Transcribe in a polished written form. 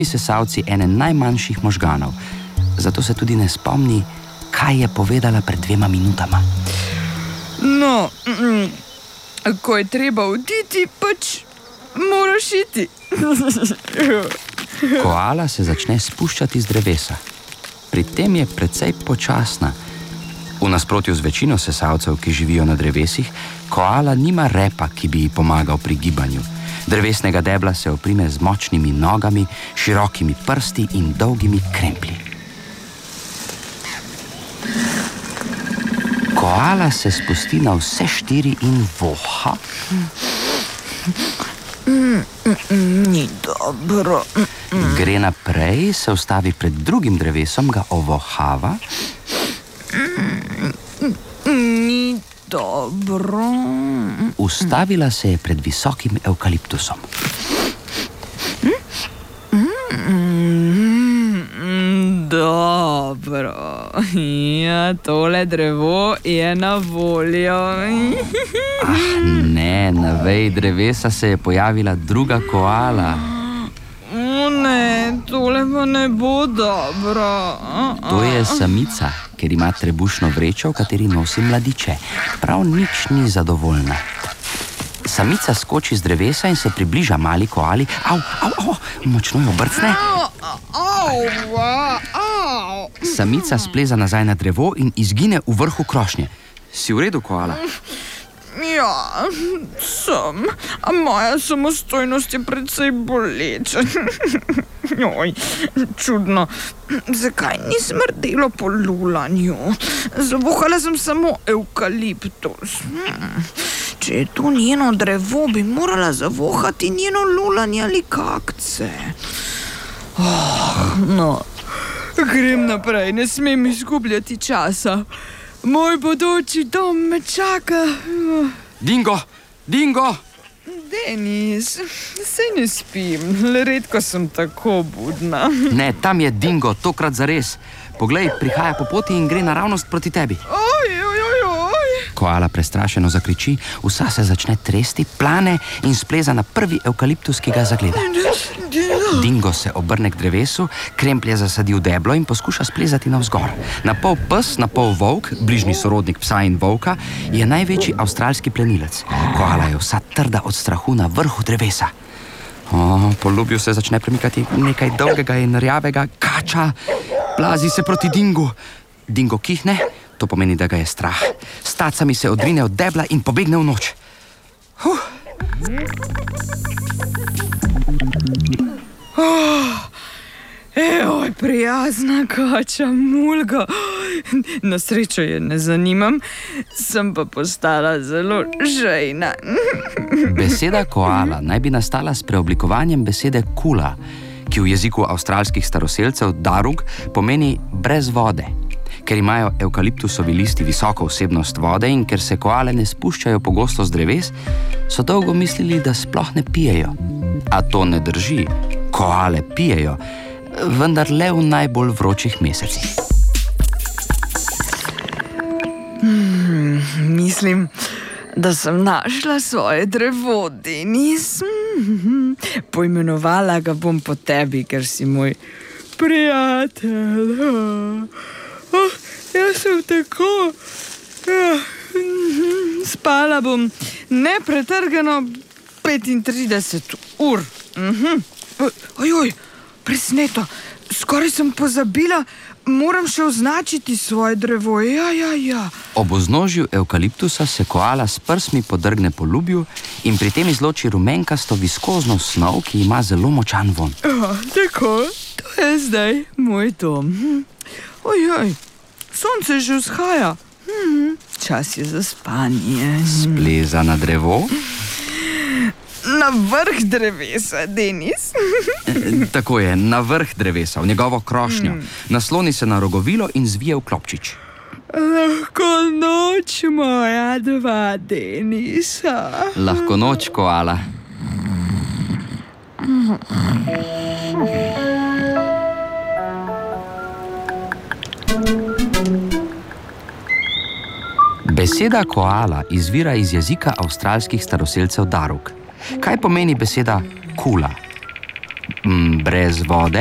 sesalci ene najmanjših možganov. Zato se tudi ne spomni, kaj je povedala pred 2 minutama. No, ko je treba oditi, pač moraš iti. Koala se začne spuščati z drevesa. Pri tem je precej počasna. V nasprotju z večino sesalcev, ki živijo na drevesih, koala nima repa, ki bi ji pomagal pri gibanju. Drevesnega debla se oprime z močnimi nogami, širokimi prsti in dolgimi kremplji. Koala se spusti na vse 4 in voha. Ni dobro. Gre naprej, se ustavi pred drugim drevesom, ga ovohava. Ni dobro. Ustavila se je pred visokim evkaliptusom. Dobro. Ja, tole drevo je na voljo. Ne, na veji drevesa se je pojavila druga koala. Ne, tole pa ne bo dobro. To je samica, ker ima trebušno vrečo, v kateri nosi mladiče. Prav nič ni zadovoljna. Samica skoči z drevesa in se približa mali koali. Močno jo obrcne. Samica spleza nazaj na drevo in izgine v vrhu krošnje. Si v redu, koala? Ja, sem. A moja samostojnost je precej boleča. Joj, čudno. Zakaj ni smrdelo po lulanju? Zavohala sem samo evkaliptus. Če je to njeno drevo, bi morala zavohati njeno lulanje ali kakce. No, grem naprej, ne smem izgubljati časa. Moj bodoči dom me čaka. Dingo! Dingo! Denis, saj ne spim, le redko sem tako budna. Ne, tam je Dingo, tokrat zares. Poglej, prihaja po poti in gre naravnost proti tebi. Koala prestrašeno zakriči, vsa se začne tresti, plane in spleza na prvi evkaliptus, ki ga zagleda. Dingo se obrne k drevesu, kremplje zasadi v deblo in poskuša splezati navzgor. Na pol pes, na pol volk, bližnji sorodnik psa in volka, je največji avstralski plenilec. Koala je vsa trda od strahu na vrhu drevesa. Po lubju se začne premikati nekaj dolgega in rjavega. Kača! Plazi se proti Dingu. Dingo kihne, to pomeni, da ga je strah. S tacami se odrine od debla in pobegne v noč. Ejoj, prijazna kača, mulga. Na srečo je ne zanimam, sem pa postala zelo žejna. Beseda koala naj bi nastala s preoblikovanjem besede kula, ki v jeziku avstralskih staroselcev darug pomeni brez vode. Ker imajo evkaliptusovi listi visoko vsebnost vode in ker se koale ne spuščajo pogosto z dreves, so dolgo mislili, da sploh ne pijejo. A to ne drži. Koale pijejo, vendar le v najbolj vročih mesecih. Mislim, da sem našla svoje drevo, Denis. Poimenovala ga bom po tebi, ker si moj prijatelj. Jaz sem tako. Spala bom nepretrgano 35 ur. Ojoj, presneto. Skoraj sem pozabila, moram še označiti svoje drevo. Ja. Ob vznožju evkaliptusa se koala s prsmi podrgne po lubju in pri tem izloči rumenkasto viskozno snov, ki ima zelo močan vonj. Tako, to je zdaj moj dom. Ojoj, sonce že vzhaja. Čas je za spanje. Spleza na drevo. Na vrh drevesa, Denis. Tako je, na vrh drevesa, v njegovo krošnjo. Nasloni se na rogovilo in zvije v klopčič. Lahko noč, moja dva Denisa. Lahko noč, koala. Beseda koala izvira iz jezika avstralskih staroselcev darug. Kaj pomeni beseda kula? Brez vode.